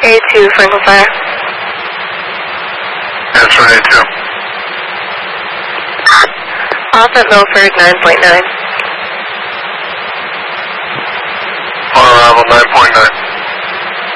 A2, Franklin Fire. Answer A2. Off at Milford, 9.9.